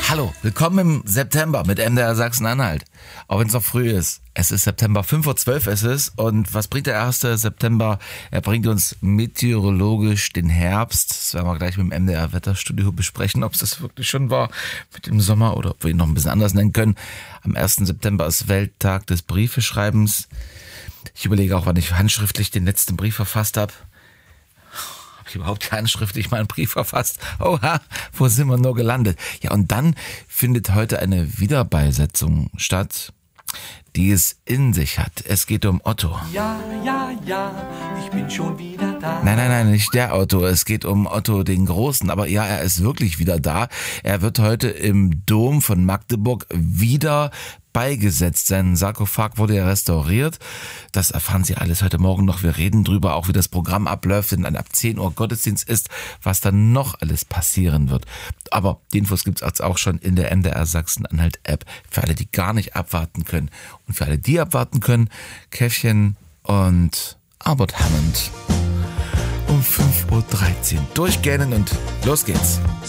Hallo, willkommen im September mit MDR Sachsen-Anhalt. Auch wenn es noch früh ist. Es ist September, 5:12 Uhr ist es. Und was bringt der 1. September? Er bringt uns meteorologisch den Herbst. Das werden wir gleich mit dem MDR Wetterstudio besprechen, ob es das wirklich schon war mit dem Sommer oder ob wir ihn noch ein bisschen anders nennen können. Am 1. September ist Welttag des Briefeschreibens. Ich überlege auch, wann ich handschriftlich den letzten Brief verfasst habe. Habe ich überhaupt handschriftlich mal einen Brief verfasst? Oha, wo sind wir nur gelandet? Ja, und dann findet heute eine Wiederbeisetzung statt, die es in sich hat. Es geht um Otto. Ja, ich bin schon wieder da. Nein, nicht der Otto. Es geht um Otto den Großen. Aber ja, er ist wirklich wieder da. Er wird heute im Dom von Magdeburg wieder beigesetzt. Sein Sarkophag wurde ja restauriert. Das erfahren Sie alles heute Morgen noch. Wir reden drüber, auch wie das Programm abläuft, denn ab 10 Uhr Gottesdienst ist, was dann noch alles passieren wird. Aber die Infos gibt's jetzt auch schon in der MDR Sachsen-Anhalt App für alle, die gar nicht abwarten können. Und für alle, die abwarten können, Käffchen und Albert Hammond um 5:13 Uhr durchgähnen und los geht's.